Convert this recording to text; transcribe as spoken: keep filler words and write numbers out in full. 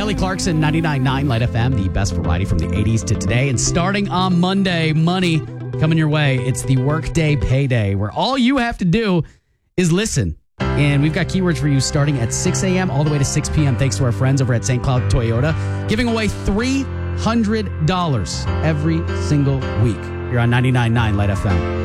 Kelly Clarkson, ninety-nine point nine Light F M, the best variety from the eighties to today. And starting on Monday, money coming your way. It's the Workday Payday, where all you have to do is listen. And we've got keywords for you starting at six a.m. all the way to six p.m. thanks to our friends over at Saint Cloud Toyota, giving away three hundred dollars every single week. You're on ninety-nine point nine Light F M.